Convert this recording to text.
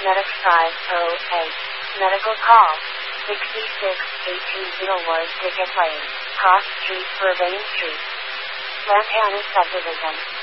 Medic 508. Medical call. 6618 Needlewood Ticket Lane. Cross Street, Burbank Street. Lantana Subdivision.